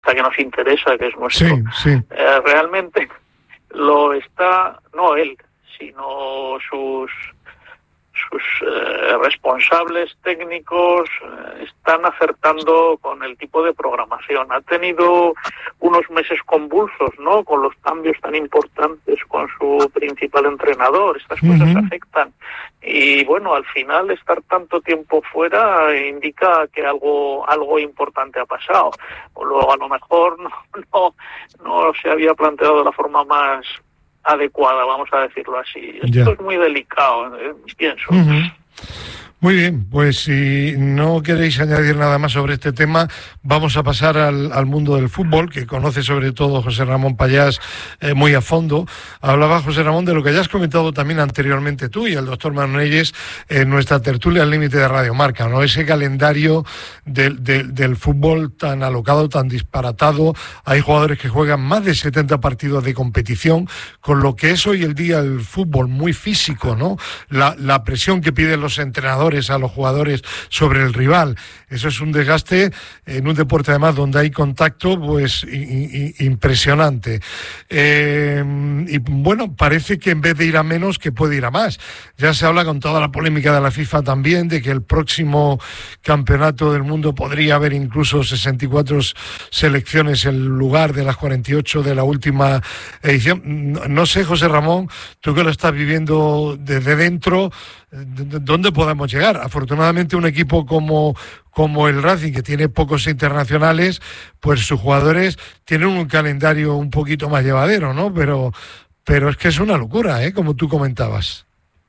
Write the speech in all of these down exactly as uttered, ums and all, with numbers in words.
que nos interesa, que es nuestro. Sí, sí. Eh, realmente lo está, no él, sino sus sus eh, responsables técnicos eh, están acertando con el tipo de programación. Ha tenido unos meses convulsos, ¿no?, con los cambios tan importantes con su principal entrenador. Estas cosas Uh-huh. afectan. Y bueno, al final estar tanto tiempo fuera indica que algo algo importante ha pasado. O luego a lo mejor no, no, no se había planteado de la forma más adecuada, vamos a decirlo así. Esto Ya. es muy delicado, eh, pienso. Uh-huh. Muy bien, pues si no queréis añadir nada más sobre este tema, vamos a pasar al, al mundo del fútbol, que conoce sobre todo José Ramón Pallás eh, muy a fondo. Hablaba José Ramón de lo que ya has comentado también anteriormente tú y el doctor Manelles en nuestra tertulia al límite de Radio Marca, ¿no? Ese calendario del, del, del fútbol tan alocado, tan disparatado. Hay jugadores que juegan más de setenta partidos de competición, con lo que es hoy el día el fútbol muy físico, ¿no? La, la presión que piden los entrenadores a los jugadores sobre el rival. Eso es un desgaste en un deporte además donde hay contacto, pues i- i- impresionante. Eh, y bueno, parece que en vez de ir a menos, que puede ir a más. Ya se habla con toda la polémica de la FIFA también, de que el próximo campeonato del mundo podría haber incluso sesenta y cuatro selecciones en lugar de las cuarenta y ocho de la última edición. No, no sé, José Ramón, tú que lo estás viviendo desde dentro, ¿dónde podemos llegar? Afortunadamente un equipo como, como el Racing, que tiene pocos internacionales, pues sus jugadores tienen un calendario un poquito más llevadero, ¿no? Pero, pero es que es una locura, ¿eh? Como tú comentabas.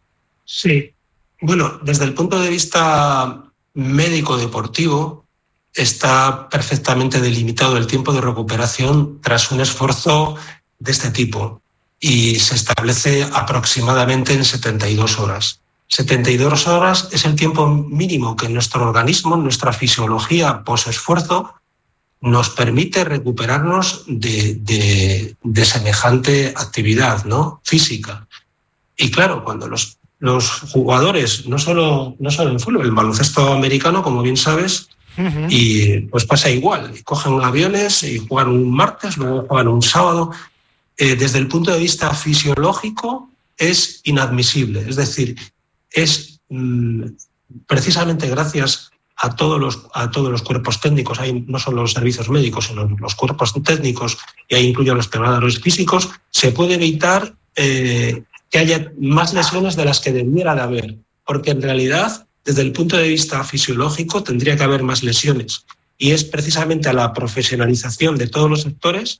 Sí. Bueno, desde el punto de vista médico-deportivo está perfectamente delimitado el tiempo de recuperación tras un esfuerzo de este tipo y se establece aproximadamente en setenta y dos horas. setenta y dos horas es el tiempo mínimo que nuestro organismo, nuestra fisiología posesfuerzo, nos permite recuperarnos de, de, de semejante actividad, ¿no?, física. Y claro, cuando los, los jugadores, no solo, no solo en fútbol, el baloncesto americano, como bien sabes, uh-huh. y pues pasa igual, cogen aviones y juegan un martes, luego juegan un sábado. Eh, desde el punto de vista fisiológico es inadmisible, es decir, es mmm, precisamente gracias a todos los a todos los cuerpos técnicos, hay no solo los servicios médicos, sino los cuerpos técnicos, y ahí incluyo a los preparadores físicos, se puede evitar eh, que haya más lesiones de las que debiera de haber, porque en realidad, desde el punto de vista fisiológico, tendría que haber más lesiones, y es precisamente a la profesionalización de todos los sectores.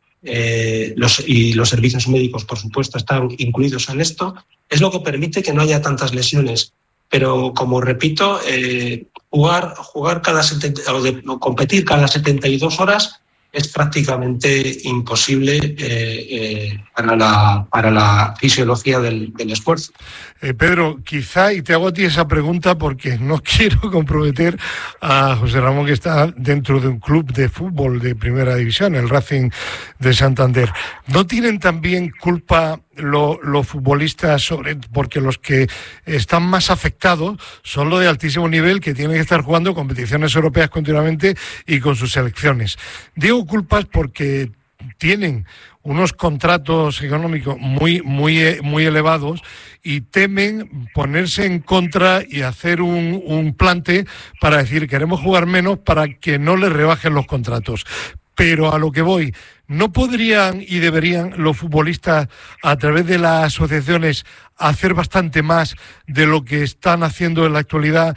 Eh, los, y los servicios médicos, por supuesto, están incluidos en esto, es lo que permite que no haya tantas lesiones. Pero, como repito, eh, jugar, jugar cada setenta, o, de, o competir cada setenta y dos horas es prácticamente imposible eh, eh, para, la, para la fisiología del, del esfuerzo. Eh, Pedro, quizá, y te hago a ti esa pregunta porque no quiero comprometer a José Ramón, que está dentro de un club de fútbol de primera división, el Racing de Santander. ¿No tienen también culpa los lo futbolistas, sobre, porque los que están más afectados son los de altísimo nivel, que tienen que estar jugando competiciones europeas continuamente y con sus selecciones? Digo culpas porque tienen unos contratos económicos muy, muy, muy elevados y temen ponerse en contra y hacer un, un plante para decir queremos jugar menos para que no les rebajen los contratos. Pero a lo que voy, ¿no podrían y deberían los futbolistas, a través de las asociaciones, hacer bastante más de lo que están haciendo en la actualidad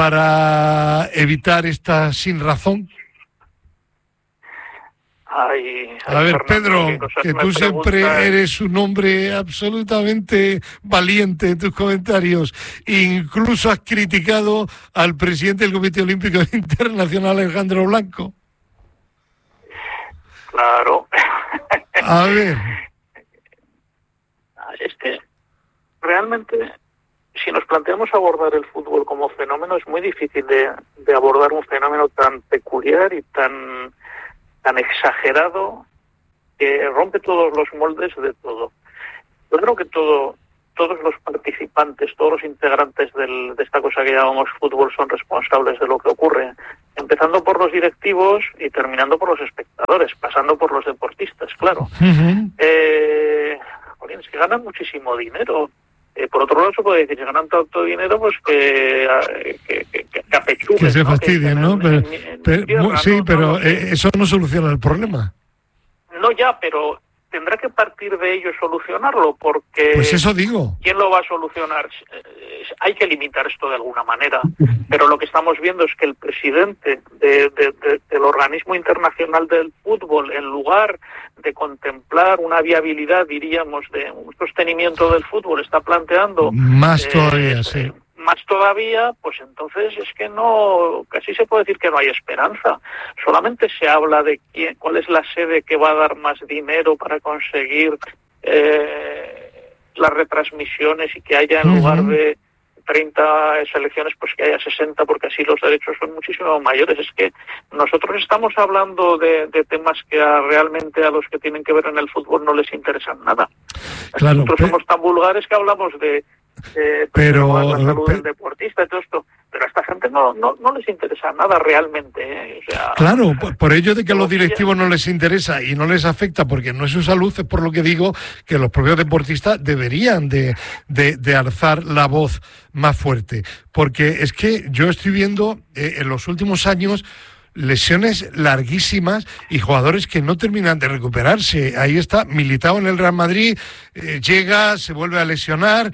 para evitar esta sinrazón? Ay, ay, a ver, Fernando, Pedro, que tú siempre eres un hombre absolutamente valiente en tus comentarios. Incluso has criticado al presidente del Comité Olímpico Internacional, Alejandro Blanco. Claro. A ver. Es que realmente, si nos planteamos abordar el fútbol como fenómeno, es muy difícil de, de abordar un fenómeno tan peculiar y tan, tan exagerado, que rompe todos los moldes de todo. Yo creo que todo, todos los participantes, todos los integrantes del, de esta cosa que llamamos fútbol son responsables de lo que ocurre, empezando por los directivos y terminando por los espectadores, pasando por los deportistas, claro. Uh-huh. Eh, es que ganan muchísimo dinero. Eh, por otro lado, se puede decir que ganan tanto dinero pues que, que, que, que apechuguen, que se fastidien, ¿no? ¿no? Pero, en, en, en pero, tierra, sí, no, pero no, no, eh, eso no soluciona el problema. No, ya, pero tendrá que partir de ello solucionarlo, porque... Pues eso digo. ¿Quién lo va a solucionar? Eh, hay que limitar esto de alguna manera, pero lo que estamos viendo es que el presidente de, de, de, del Organismo Internacional del Fútbol, en lugar de contemplar una viabilidad, diríamos, de un sostenimiento del fútbol, está planteando... Más eh, todavía, sí. Eh, más todavía, pues entonces es que no, casi se puede decir que no hay esperanza. Solamente se habla de quién, cuál es la sede que va a dar más dinero para conseguir eh, las retransmisiones y que haya en uh-huh. lugar de treinta selecciones, pues que haya sesenta, porque así los derechos son muchísimo mayores. Es que nosotros estamos hablando de, de temas que a, realmente a los que tienen que ver en el fútbol no les interesan nada. Claro, nosotros pero... somos tan vulgares que hablamos de Eh, pero la salud pe- del deportista y todo esto, pero a esta gente no no, no les interesa nada realmente, ¿eh? O sea, claro, por, por ello de que a los directivos no les interesa y no les afecta porque no es su salud, es por lo que digo que los propios deportistas deberían de, de, de alzar la voz más fuerte, porque es que yo estoy viendo eh, en los últimos años lesiones larguísimas y jugadores que no terminan de recuperarse. Ahí está Militao en el Real Madrid, eh, llega, se vuelve a lesionar.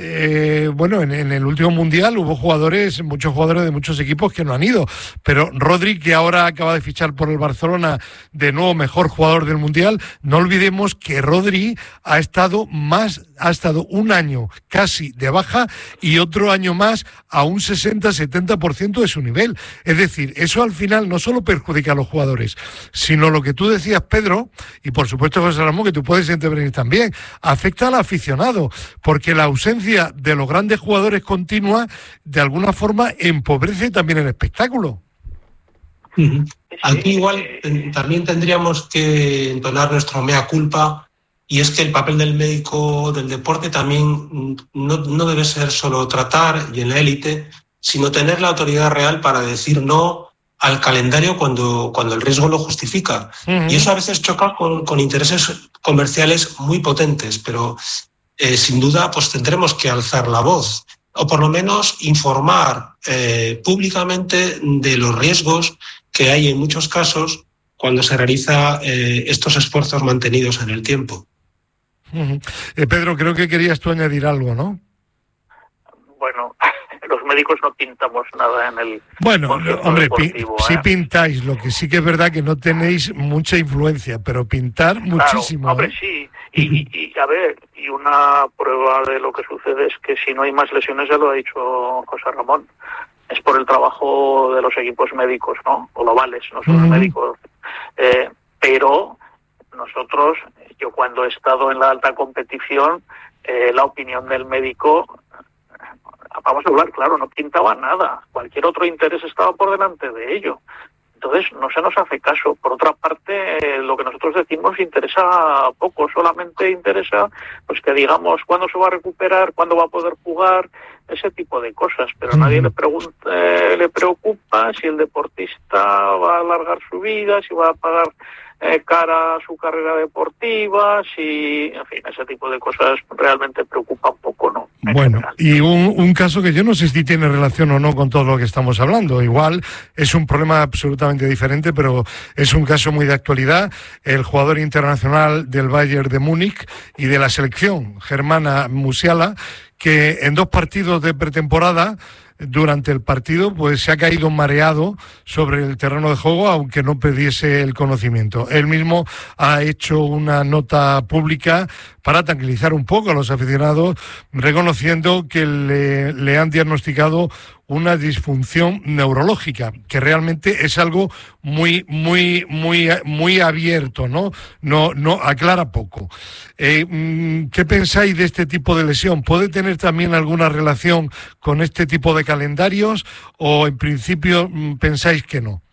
Eh, bueno, en, en el último mundial hubo jugadores, muchos jugadores de muchos equipos que no han ido, pero Rodri, que ahora acaba de fichar por el Barcelona, de nuevo mejor jugador del mundial, no olvidemos que Rodri ha estado más, ha estado un año casi de baja y otro año más a un sesenta setenta por ciento de su nivel. Es decir, eso al final no solo perjudica a los jugadores, sino lo que tú decías, Pedro, y por supuesto José Ramón, que tú puedes intervenir también, afecta al aficionado, porque la ausencia de los grandes jugadores continua, de alguna forma empobrece también el espectáculo. Uh-huh. Aquí igual también tendríamos que entonar nuestro mea culpa, y es que el papel del médico del deporte también no, no debe ser solo tratar y en la élite, sino tener la autoridad real para decir no al calendario cuando, cuando el riesgo lo justifica. Uh-huh. Y eso a veces choca con, con intereses comerciales muy potentes, pero Eh, sin duda, pues tendremos que alzar la voz, o por lo menos informar eh, públicamente de los riesgos que hay en muchos casos cuando se realiza eh, estos esfuerzos mantenidos en el tiempo. Uh-huh. Eh, Pedro, creo que querías tú añadir algo, ¿no? Bueno, los médicos no pintamos nada en el bueno, hombre, pi- ¿eh? sí pintáis, lo que sí que es verdad que no tenéis mucha influencia, pero pintar claro, muchísimo. Hombre, ¿eh? sí, y, y, y a ver, y una prueba de lo que sucede es que si no hay más lesiones, ya lo ha dicho José Ramón, es por el trabajo de los equipos médicos, ¿no? Globales, no solo uh-huh. médicos. Eh, pero nosotros, yo cuando he estado en la alta competición, eh, la opinión del médico, vamos a hablar, claro, no pintaba nada. Cualquier otro interés estaba por delante de ello. Entonces, no se nos hace caso. Por otra parte, eh, lo que nosotros decimos interesa poco. Solamente interesa pues que digamos cuándo se va a recuperar, cuándo va a poder jugar, ese tipo de cosas. Pero a nadie le, pregunta, eh, le preocupa si el deportista va a alargar su vida, si va a pagar eh, cara a su carrera deportiva, si, en fin, ese tipo de cosas realmente preocupan poco, ¿no? En bueno, general. Y un, un caso que yo no sé si tiene relación o no con todo lo que estamos hablando. Igual es un problema absolutamente diferente, pero es un caso muy de actualidad. El jugador internacional del Bayern de Múnich y de la selección germana Musiala, que en dos partidos de pretemporada, durante el partido, pues se ha caído mareado sobre el terreno de juego, aunque no perdiese el conocimiento. Él mismo ha hecho una nota pública para tranquilizar un poco a los aficionados, reconociendo que le, le han diagnosticado una disfunción neurológica, que realmente es algo muy, muy, muy, muy abierto, ¿no? No, no aclara poco. Eh, ¿Qué pensáis de este tipo de lesión? ¿Puede tener también alguna relación con este tipo de calendarios o en principio pensáis que no?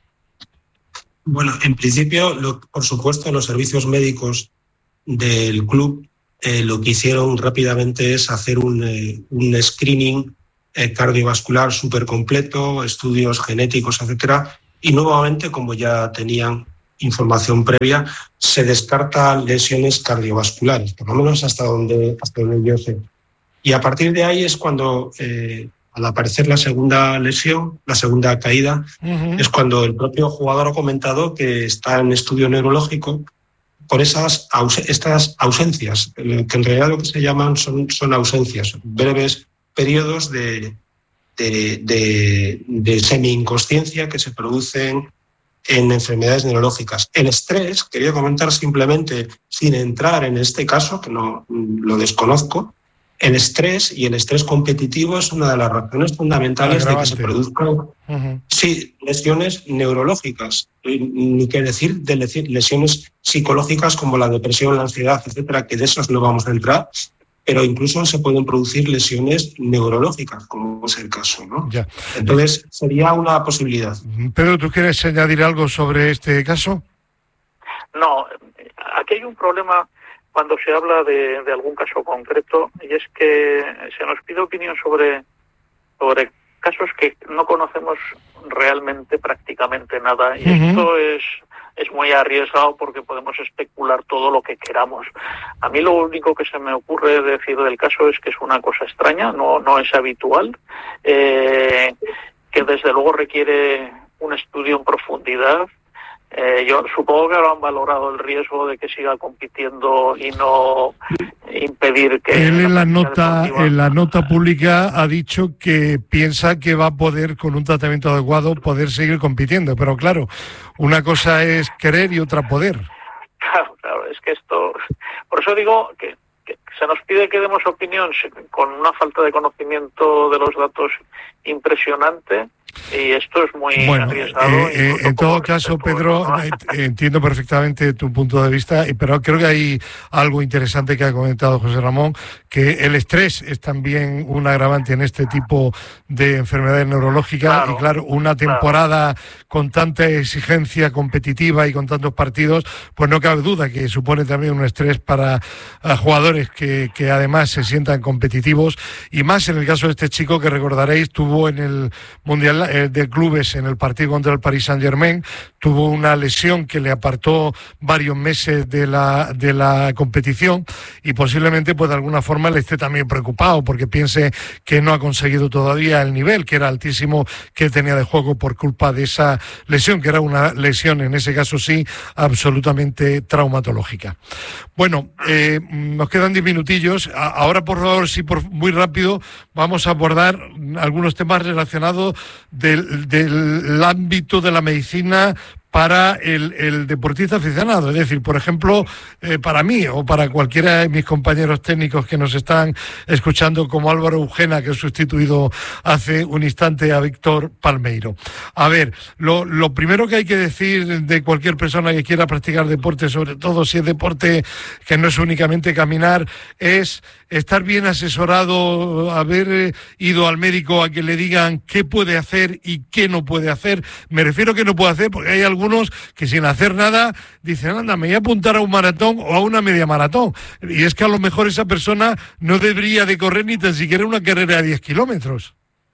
Bueno, en principio, lo, por supuesto, los servicios médicos del club eh, lo que hicieron rápidamente es hacer un, eh, un screening eh, cardiovascular súper completo, estudios genéticos, etcétera, y nuevamente, como ya tenían información previa, se descartan lesiones cardiovasculares, por lo menos hasta donde, hasta donde yo sé. Y a partir de ahí es cuando, eh, al aparecer la segunda lesión, la segunda caída, uh-huh. es cuando el propio jugador ha comentado que está en estudio neurológico por esas aus- estas ausencias, que en realidad lo que se llaman son, son ausencias, breves periodos de, de, de, de semi-inconsciencia que se producen en enfermedades neurológicas. El estrés, quería comentar simplemente, sin entrar en este caso, que no lo desconozco, el estrés y el estrés competitivo es una de las razones fundamentales de que se produzcan uh-huh. sí, lesiones neurológicas, ni qué decir de lesiones psicológicas como la depresión, la ansiedad, etcétera, que de esos no vamos a entrar, pero incluso se pueden producir lesiones neurológicas, como es el caso, ¿no? Ya. Entonces, sería una posibilidad. Pedro, ¿tú quieres añadir algo sobre este caso? No, aquí hay un problema cuando se habla de, de algún caso concreto, y es que se nos pide opinión sobre, sobre casos que no conocemos realmente prácticamente nada, y uh-huh. esto es, es muy arriesgado porque podemos especular todo lo que queramos. A mí lo único que se me ocurre decir del caso es que es una cosa extraña, no, no es habitual, eh, que desde luego requiere un estudio en profundidad. Eh, yo supongo que habrán valorado el riesgo de que siga compitiendo y no impedir que... Él en la nota deportiva... en la nota pública ha dicho que piensa que va a poder, con un tratamiento adecuado, poder seguir compitiendo. Pero claro, una cosa es querer y otra poder. Claro, claro, es que esto... Por eso digo que, que se nos pide que demos opinión con una falta de conocimiento de los datos impresionante. Y esto es muy bueno, arriesgado. Eh, eh, en todo caso, Pedro, ¿no? Entiendo perfectamente tu punto de vista, pero creo que hay algo interesante que ha comentado José Ramón, que el estrés es también un agravante en este tipo de enfermedades neurológicas. Claro, y claro, una temporada claro. con tanta exigencia competitiva y con tantos partidos, pues no cabe duda que supone también un estrés para jugadores que, que además se sientan competitivos, y más en el caso de este chico que recordaréis tuvo en el Mundial de clubes en el partido contra el Paris Saint-Germain, tuvo una lesión que le apartó varios meses de la de la competición, y posiblemente pues de alguna forma le esté también preocupado porque piense que no ha conseguido todavía el nivel que era altísimo que tenía de juego por culpa de esa lesión, que era una lesión en ese caso sí absolutamente traumatológica. Bueno, eh, nos quedan diez minutillos. Ahora, por favor, sí, por muy rápido, vamos a abordar algunos temas relacionados Del, del ámbito de la medicina para el, el deportista aficionado. Es decir, por ejemplo, eh, para mí o para cualquiera de mis compañeros técnicos que nos están escuchando, como Álvaro Eugena, que ha sustituido hace un instante a Víctor Palmeiro. A ver, lo, lo primero que hay que decir de cualquier persona que quiera practicar deporte, sobre todo si es deporte que no es únicamente caminar, es estar bien asesorado, haber ido al médico a que le digan qué puede hacer y qué no puede hacer. Me refiero a qué no puede hacer porque hay algunos que sin hacer nada dicen, anda, me voy a apuntar a un maratón o a una media maratón. Y es que a lo mejor esa persona no debería de correr ni tan siquiera una carrera de diez kilómetros.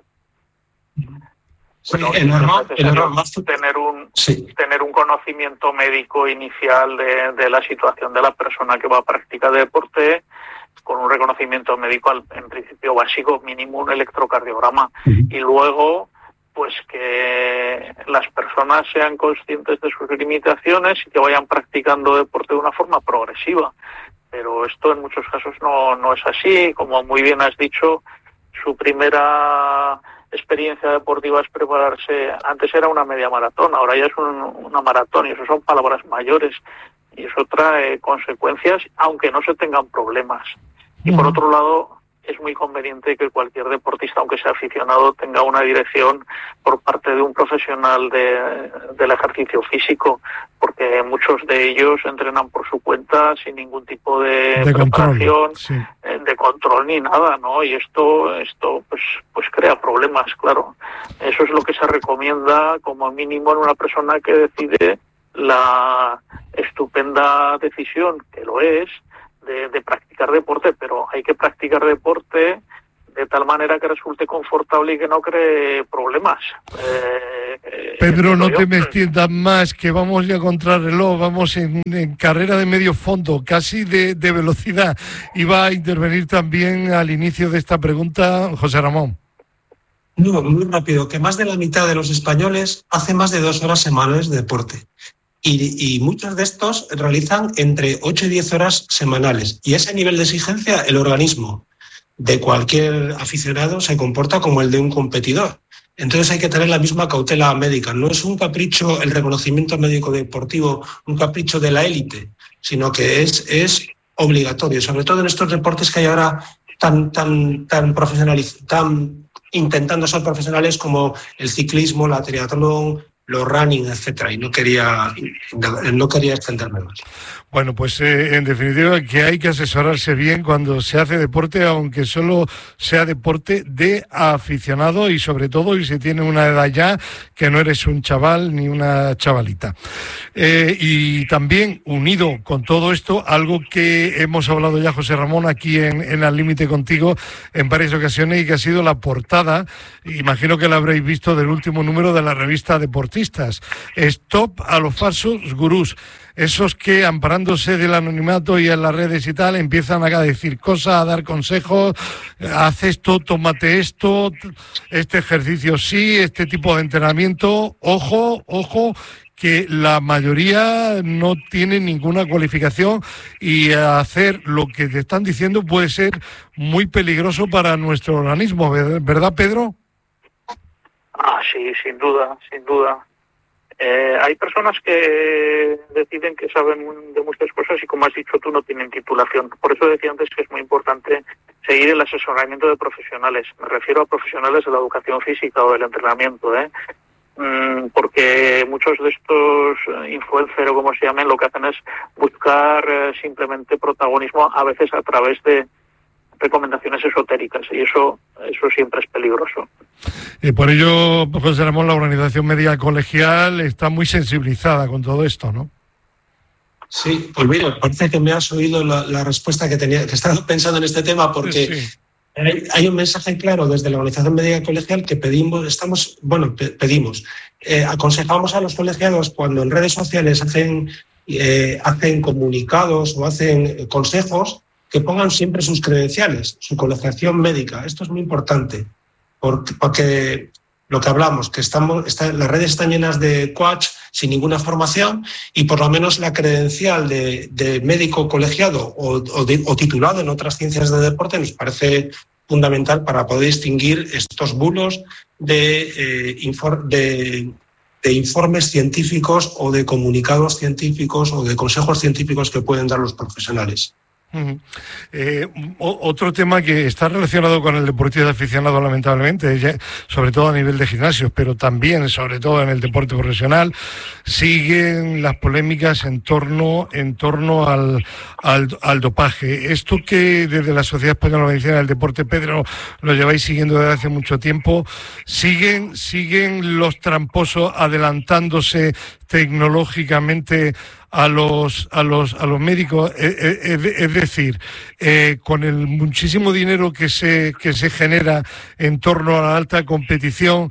Bueno, sí, el error, el error más tener un sí. tener un conocimiento médico inicial de, de la situación de la persona que va a practicar deporte, con un reconocimiento médico al, en principio básico, mínimo un electrocardiograma, uh-huh. y luego pues que las personas sean conscientes de sus limitaciones y que vayan practicando deporte de una forma progresiva. Pero esto en muchos casos no, no es así. Como muy bien has dicho, su primera experiencia deportiva es prepararse. Antes era una media maratón, ahora ya es un, una maratón, y eso son palabras mayores. Y eso trae consecuencias, aunque no se tengan problemas. Y por otro lado, es muy conveniente que cualquier deportista, aunque sea aficionado, tenga una dirección por parte de un profesional de, del ejercicio físico, porque muchos de ellos entrenan por su cuenta sin ningún tipo de, de preparación, control, sí. de control ni nada, ¿no? Y esto, esto pues, pues crea problemas, claro. Eso es lo que se recomienda como mínimo en una persona que decide la estupenda decisión, que lo es, de, de practicar deporte, pero hay que practicar deporte de tal manera que resulte confortable y que no cree problemas. Eh, eh, Pedro, no yo. te me extiendas más, que vamos ya contra el reloj, vamos en, en carrera de medio fondo, casi de, de velocidad. Iba a intervenir también al inicio de esta pregunta José Ramón. No, muy rápido, que más de la mitad de los españoles hace más de dos horas semanales de deporte. Y, y muchos de estos realizan entre ocho y diez horas semanales. Y ese nivel de exigencia, el organismo de cualquier aficionado se comporta como el de un competidor. Entonces hay que tener la misma cautela médica. No es un capricho el reconocimiento médico deportivo, un capricho de la élite, sino que es, es obligatorio, sobre todo en estos deportes que hay ahora tan, tan, tan profesionalizados, tan intentando ser profesionales como el ciclismo, la triatlón, los running, etcétera. Y no quería, no quería extenderme más. Bueno, pues eh, en definitiva que hay que asesorarse bien cuando se hace deporte, aunque solo sea deporte de aficionado y sobre todo y si tiene una edad ya, que no eres un chaval ni una chavalita. Eh, y también unido con todo esto, algo que hemos hablado ya José Ramón aquí en, en Al Límite contigo en varias ocasiones y que ha sido la portada, imagino que la habréis visto, del último número de la revista Deportistas. Stop a los falsos gurús. Esos que, amparándose del anonimato y en las redes y tal, empiezan a decir cosas, a dar consejos, haz esto, tómate esto, este ejercicio sí, este tipo de entrenamiento. Ojo, ojo, que la mayoría no tiene ninguna cualificación y hacer lo que te están diciendo puede ser muy peligroso para nuestro organismo, ¿verdad, Pedro? Ah, sí, sin duda, sin duda. Eh, hay personas que deciden que saben de muchas cosas y, como has dicho tú, no tienen titulación. Por eso decía antes que es muy importante seguir el asesoramiento de profesionales. Me refiero a profesionales de la educación física o del entrenamiento, ¿eh? Mm, porque muchos de estos influencers, o como se llamen, lo que hacen es buscar eh, simplemente protagonismo, a veces a través de recomendaciones esotéricas, y eso eso siempre es peligroso. Y por ello, José Ramón, la Organización Médica Colegial está muy sensibilizada con todo esto, ¿no? Sí, pues mira, parece que me has oído la, la respuesta que tenía, que estaba pensando en este tema, porque sí. hay, hay un mensaje claro desde la Organización Médica Colegial que pedimos, estamos, bueno, pe- pedimos, eh, aconsejamos a los colegiados cuando en redes sociales hacen, eh, hacen comunicados o hacen consejos, que pongan siempre sus credenciales, su colegiación médica. Esto es muy importante, porque, porque lo que hablamos, que estamos, está, las redes están llenas de coach sin ninguna formación, y por lo menos la credencial de, de médico colegiado o, o, de, o titulado en otras ciencias de deporte nos parece fundamental para poder distinguir estos bulos de, eh, infor, de, de informes científicos o de comunicados científicos o de consejos científicos que pueden dar los profesionales. Uh-huh. Eh, otro tema que está relacionado con el deportista aficionado, lamentablemente, ya, sobre todo a nivel de gimnasios, pero también, sobre todo en el deporte profesional, siguen las polémicas en torno, en torno al, al, al dopaje. Esto que desde la Sociedad Española de Medicina del Deporte, Pedro, lo lleváis siguiendo desde hace mucho tiempo, siguen, siguen los tramposos adelantándose tecnológicamente a los a los a los médicos, es, es, es decir, eh, con el muchísimo dinero que se que se genera en torno a la alta competición,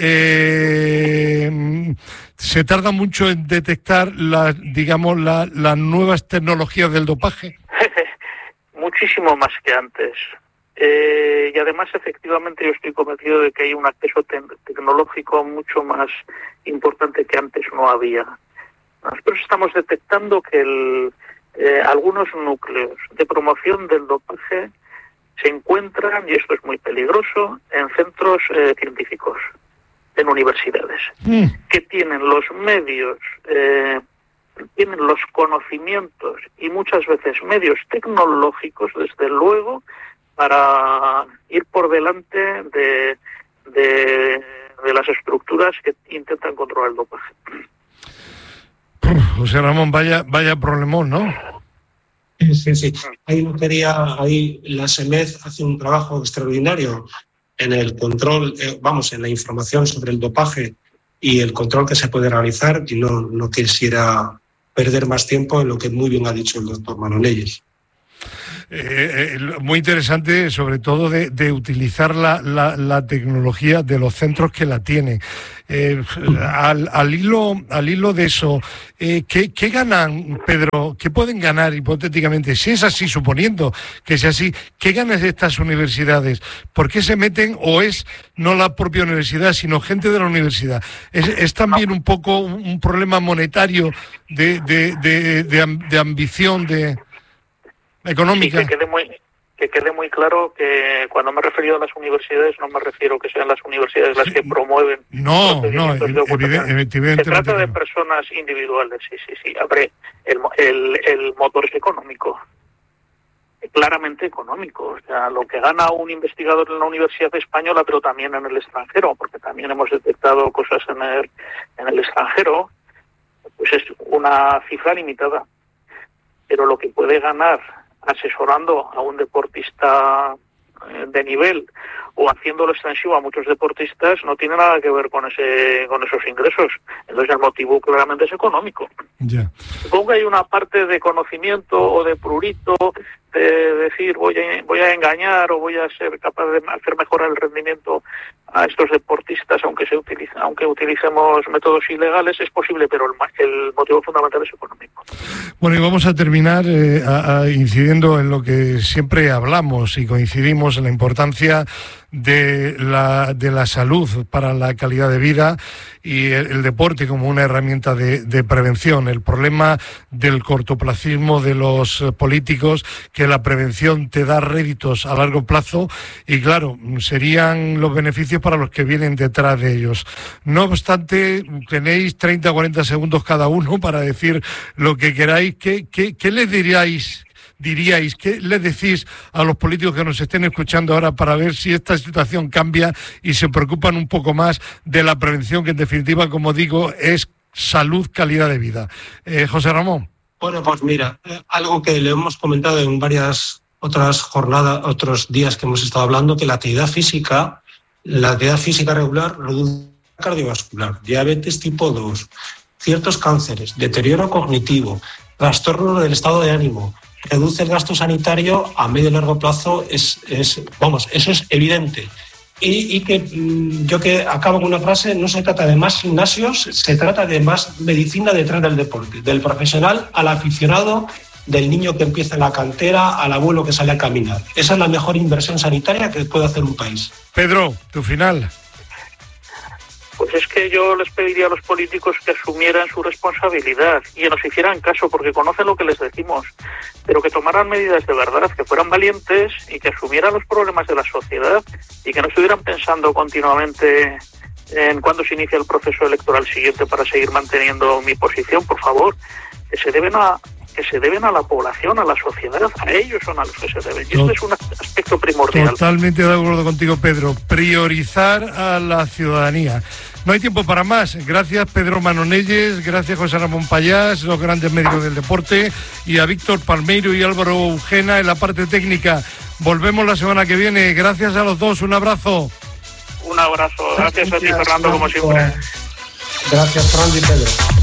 eh, se tarda mucho en detectar las, digamos, la, las nuevas tecnologías del dopaje. Muchísimo más que antes. Eh, y además, efectivamente, yo estoy convencido de que hay un acceso te- tecnológico mucho más importante que antes no había. Nosotros estamos detectando que el, eh, algunos núcleos de promoción del dopaje se encuentran, y esto es muy peligroso, en centros eh, científicos, en universidades, mm. que tienen los medios, eh, tienen los conocimientos y muchas veces medios tecnológicos, desde luego, para ir por delante de, de, de las estructuras que intentan controlar el dopaje. José Ramón, vaya vaya problemón, ¿no? Sí, sí. Ahí no quería, ahí la SEMED hace un trabajo extraordinario en el control, eh, vamos, en la información sobre el dopaje y el control que se puede realizar, y no, no quisiera perder más tiempo en lo que muy bien ha dicho el doctor Manoleyes. eh, muy interesante, sobre todo de, de utilizar la, la, la tecnología de los centros que la tienen. Eh, al, al hilo al hilo de eso, eh, ¿qué, ¿qué ganan, Pedro? ¿Qué pueden ganar hipotéticamente? Si es así, suponiendo que sea así, ¿qué ganan estas universidades? ¿Por qué se meten, o es no la propia universidad, sino gente de la universidad? ¿Es, es también un poco un, un problema monetario de, de, de, de, de ambición de económica? Sí, que quede muy... que quede muy claro que cuando me he referido a las universidades no me refiero que sean las universidades las que promueven no, no, evidentemente se trata de personas individuales, sí, sí, sí. Abre, el, el, el motor es económico, claramente económico, o sea, lo que gana un investigador en la universidad española, pero también en el extranjero, porque también hemos detectado cosas en el, en el extranjero, pues es una cifra limitada, pero lo que puede ganar asesorando a un deportista de nivel o haciéndolo extensivo a muchos deportistas no tiene nada que ver con ese con esos ingresos. Entonces el motivo claramente es económico. Yeah. Supongo que hay una parte de conocimiento o de prurito, de decir voy a, voy a engañar o voy a ser capaz de hacer mejorar el rendimiento a estos deportistas, aunque se utiliza, aunque utilicemos métodos ilegales, es posible, pero el, el motivo fundamental es económico. Bueno, y vamos a terminar eh, a, a, incidiendo en lo que siempre hablamos y coincidimos en la importancia de la, de la salud para la calidad de vida y el, el deporte como una herramienta de, de prevención. El problema del cortoplacismo de los políticos, que la prevención te da réditos a largo plazo y claro, serían los beneficios para los que vienen detrás de ellos. No obstante, tenéis treinta o cuarenta segundos cada uno para decir lo que queráis. ¿Qué, qué, qué les diríais? diríais, ¿qué le decís a los políticos que nos estén escuchando ahora para ver si esta situación cambia y se preocupan un poco más de la prevención, que en definitiva, como digo, es salud, calidad de vida? Eh, José Ramón. Bueno, pues mira, eh, algo que le hemos comentado en varias otras jornadas, otros días que hemos estado hablando, que la actividad física, la actividad física regular reduce cardiovascular, diabetes tipo dos, ciertos cánceres, deterioro cognitivo, trastorno del estado de ánimo, reduce el gasto sanitario a medio y largo plazo, es, es vamos, eso es evidente. Y, y que yo que acabo con una frase, no se trata de más gimnasios, se trata de más medicina detrás del deporte, del profesional al aficionado, del niño que empieza en la cantera al abuelo que sale a caminar. Esa es la mejor inversión sanitaria que puede hacer un país. Pedro, tu final. Pues es que yo les pediría a los políticos que asumieran su responsabilidad y que nos hicieran caso, porque conocen lo que les decimos, pero que tomaran medidas de verdad, que fueran valientes y que asumieran los problemas de la sociedad y que no estuvieran pensando continuamente en cuándo se inicia el proceso electoral siguiente para seguir manteniendo mi posición. Por favor, que se deben a que se deben a la población, a la sociedad, a ellos son a los que se deben. Y esto es un aspecto primordial. Totalmente de acuerdo contigo, Pedro. Priorizar a la ciudadanía. No hay tiempo para más. Gracias, Pedro Manonelles, gracias, José Ramón Pallás, los grandes médicos del deporte, y a Víctor Palmeiro y Álvaro Eugena en la parte técnica. Volvemos la semana que viene. Gracias a los dos. Un abrazo. Un abrazo. Gracias a ti, Fernando, como siempre. Gracias, Fernando y Pedro.